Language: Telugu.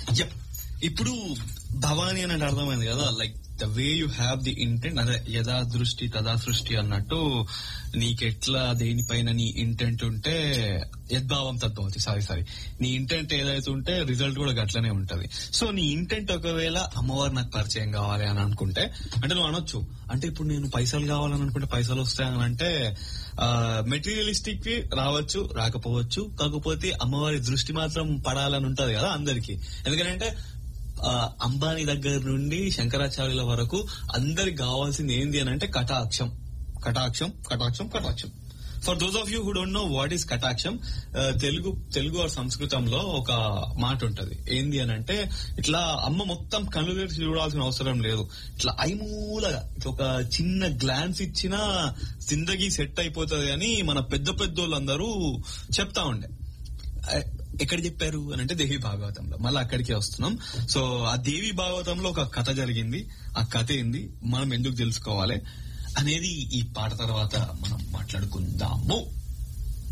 Yep. ఇప్పుడు భవాని అనేది అర్థమైంది కదా, like the way you have the intent, అదే యథా దృష్టి తదా సృష్టి అన్నట్టు నీకెట్లా దేనిపైన నీ ఇంటెంట్ ఉంటే యద్భావం తద్భవతి. సారీ నీ ఇంటెంట్ ఏదైతే ఉంటే రిజల్ట్ కూడా గట్లనే ఉంటది. సో నీ ఇంటెంట్ ఒకవేళ అమ్మవారు నాకు పరిచయం కావాలి అని అనుకుంటే, అంటే నువ్వు అనొచ్చు, అంటే ఇప్పుడు నేను పైసలు కావాలని అనుకుంటే పైసలు వస్తాయని అంటే మెటీరియలిస్టిక్ వి రావచ్చు రాకపోవచ్చు, కాకపోతే అమ్మవారి దృష్టి మాత్రం పడాలని ఉంటది కదా అందరికి. ఎందుకంటే అంబానీ దగ్గర నుండి శంకరాచార్యుల వరకు అందరికి కావాల్సింది ఏంది అని అంటే కటాక్షం. For those of you who don't know what is కటాక్షం, తెలుగు సంస్కృతంలో ఒక మాట ఉంటది. ఏంది అని అంటే, ఇట్లా అమ్మ మొత్తం కళ్ళు తెరిచి చూడాల్సిన అవసరం లేదు, ఇట్లా ఐమూలగా ఇట్లా ఒక చిన్న గ్లాన్స్ ఇచ్చినా జిందగీ సెట్ అయిపోతుంది అని మన పెద్దోళ్ళందరూ చెప్తా ఉండే. ఎక్కడ చెప్పారు అని అంటే దేవి భాగవతంలో. మళ్ళీ అక్కడికే వస్తున్నాం. సో ఆ దేవి భాగవతంలో ఒక కథ జరిగింది. ఆ కథ ఏంది, మనం ఎందుకు తెలుసుకోవాలి అనేది ఈ పాట తర్వాత మనం మాట్లాడుకుందాము.